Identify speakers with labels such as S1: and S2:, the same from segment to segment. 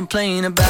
S1: complain about.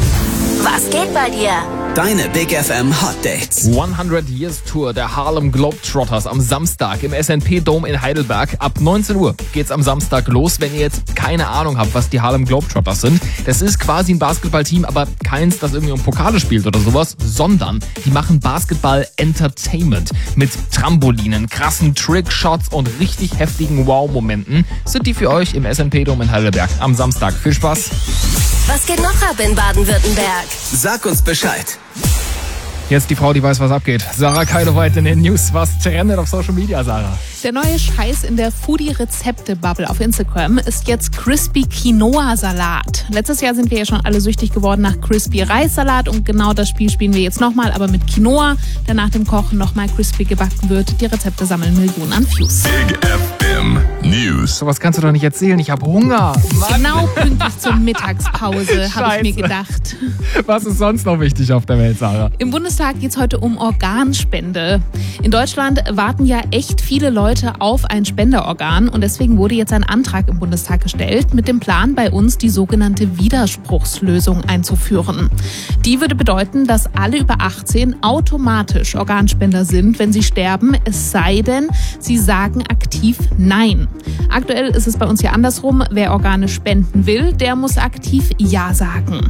S2: Was geht bei dir?
S3: Deine Big FM Hot Dates.
S4: 100 Years Tour der Harlem Globetrotters am Samstag im SNP Dome in Heidelberg. Ab 19 Uhr geht's am Samstag los. Wenn ihr jetzt keine Ahnung habt, was die Harlem Globetrotters sind, das ist quasi ein Basketballteam, aber keins, das irgendwie um Pokale spielt oder sowas, sondern die machen Basketball-Entertainment mit Trampolinen, krassen Trickshots und richtig heftigen Wow-Momenten. Sind die für euch im SNP Dome in Heidelberg am Samstag. Viel Spaß!
S2: Was geht noch ab in Baden-Württemberg?
S3: Sag uns Bescheid.
S4: Jetzt die Frau, die weiß, was abgeht. Sarah Keideweit in den News. Was trendet auf Social Media, Sarah?
S5: Der neue Scheiß in der Foodie-Rezepte-Bubble auf Instagram ist jetzt Crispy Quinoa-Salat. Letztes Jahr sind wir ja schon alle süchtig geworden nach Crispy Reissalat und genau das Spiel spielen wir jetzt nochmal, aber mit Quinoa, der nach dem Kochen nochmal crispy gebacken wird. Die Rezepte sammeln Millionen an Views.
S6: Big FM News.
S4: So was kannst du doch nicht erzählen. Ich habe Hunger. Mann.
S5: Genau pünktlich zur Mittagspause, habe ich mir gedacht.
S4: Was ist sonst noch wichtig auf der Welt, Sarah?
S5: Im Bundestag geht es heute um Organspende. In Deutschland warten ja echt viele Leute auf ein Spenderorgan und deswegen wurde jetzt ein Antrag im Bundestag gestellt mit dem Plan, bei uns die sogenannte Widerspruchslösung einzuführen. Die würde bedeuten, dass alle über 18 automatisch Organspender sind, wenn sie sterben, es sei denn, sie sagen aktiv Nein. Aktuell ist es bei uns ja andersrum. Wer Organe spenden will, der muss aktiv Ja sagen.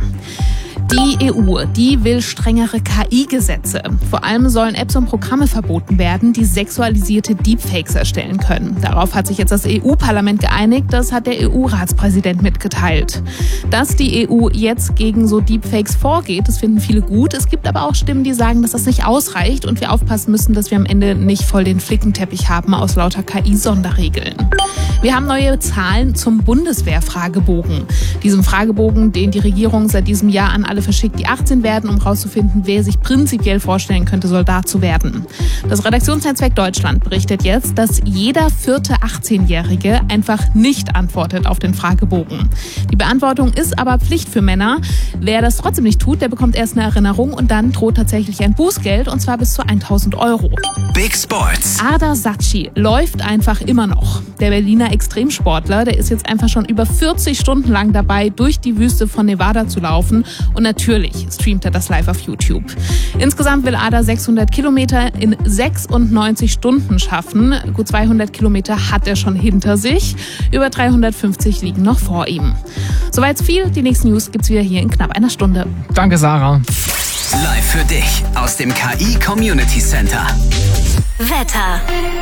S5: Die EU, die will strengere KI-Gesetze. Vor allem sollen Apps und Programme verboten werden, die sexualisierte Deepfakes erstellen können. Darauf hat sich jetzt das EU-Parlament geeinigt, das hat der EU-Ratspräsident mitgeteilt. Dass die EU jetzt gegen so Deepfakes vorgeht, das finden viele gut. Es gibt aber auch Stimmen, die sagen, dass das nicht ausreicht und wir aufpassen müssen, dass wir am Ende nicht voll den Flickenteppich haben aus lauter KI-Sonderregeln. Wir haben neue Zahlen zum Bundeswehr-Fragebogen. Diesem Fragebogen, den die Regierung seit diesem Jahr an alle verschickt, die 18 werden, um herauszufinden, wer sich prinzipiell vorstellen könnte, Soldat zu werden. Das Redaktionsnetzwerk Deutschland berichtet jetzt, dass jeder vierte 18-Jährige einfach nicht antwortet auf den Fragebogen. Die Beantwortung ist aber Pflicht für Männer. Wer das trotzdem nicht tut, der bekommt erst eine Erinnerung und dann droht tatsächlich ein Bußgeld, und zwar bis zu 1.000 €.
S3: Big Sports.
S5: Arda Sacchi läuft einfach immer noch. Der Berliner Extremsportler, der ist jetzt einfach schon über 40 Stunden lang dabei, durch die Wüste von Nevada zu laufen. Und natürlich streamt er das live auf YouTube. Insgesamt will Arda 600 Kilometer in 96 Stunden schaffen. Gut 200 Kilometer hat er schon hinter sich. Über 350 liegen noch vor ihm. Soweit viel. Die nächsten News gibt's wieder hier in knapp einer Stunde.
S4: Danke, Sarah.
S3: Live für dich aus dem KI Community Center.
S2: Wetter.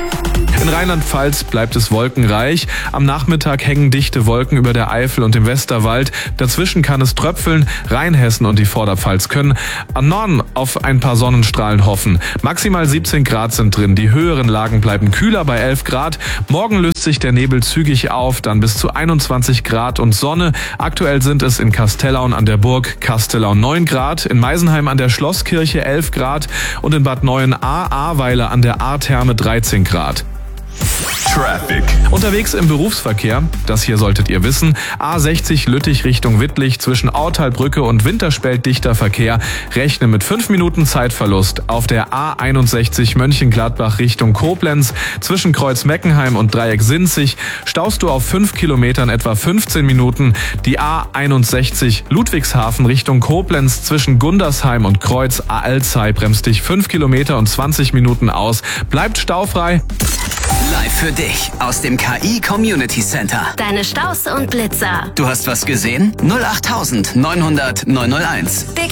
S7: In Rheinland-Pfalz bleibt es wolkenreich. Am Nachmittag hängen dichte Wolken über der Eifel und dem Westerwald. Dazwischen kann es tröpfeln. Rheinhessen und die Vorderpfalz können am Norden auf ein paar Sonnenstrahlen hoffen. Maximal 17 Grad sind drin. Die höheren Lagen bleiben kühler bei 11 Grad. Morgen löst sich der Nebel zügig auf, dann bis zu 21 Grad und Sonne. Aktuell sind es in Kastellaun an der Burg Kastellaun 9 Grad, in Meisenheim an der Schlosskirche 11 Grad und in Bad Neuenahr-Ahrweiler an der Ahrtherme 13 Grad.
S6: Traffic.
S7: Unterwegs im Berufsverkehr, das hier solltet ihr wissen, A60 Lüttich Richtung Wittlich zwischen Ahrtalbrücke und Winterspelt dichter Verkehr. Rechne mit 5 Minuten Zeitverlust. Auf der A61 Mönchengladbach Richtung Koblenz zwischen Kreuz Meckenheim und Dreieck Sinzig staust du auf 5 Kilometern etwa 15 Minuten. Die A61 Ludwigshafen Richtung Koblenz zwischen Gundersheim und Kreuz Alzey bremst dich 5 Kilometer und 20 Minuten aus. Bleibt staufrei.
S3: Live für dich aus dem KI Community Center.
S2: Deine Staus und Blitzer.
S3: Du hast was gesehen? 08900 901.
S2: Big